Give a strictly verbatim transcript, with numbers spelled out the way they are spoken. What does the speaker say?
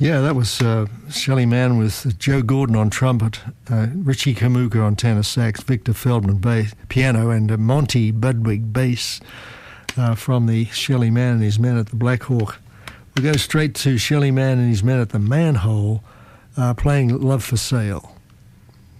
Yeah, that was uh, Shelly Manne with Joe Gordon on trumpet, uh, Richie Kamuka on tenor sax, Victor Feldman bass, piano, and uh, Monty Budwig bass uh, from the Shelly Manne and his men at the Black Hawk. We'll go straight to Shelly Manne and his men at the Manhole uh, playing Love for Sale.